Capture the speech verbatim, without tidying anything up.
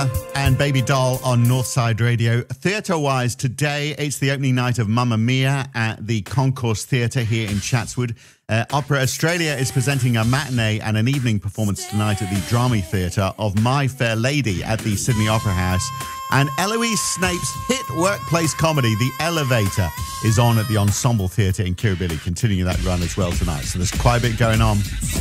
and Baby Doll on Northside Radio. Theatre-wise, today it's the opening night of Mamma Mia at the Concourse Theatre here in Chatswood. Uh, Opera Australia is presenting a matinee and an evening performance tonight at the Drama Theatre of My Fair Lady at the Sydney Opera House. And Eloise Snape's hit workplace comedy, The Elevator, is on at the Ensemble Theatre in Kirribilli, continuing that run as well tonight. So there's quite a bit going on.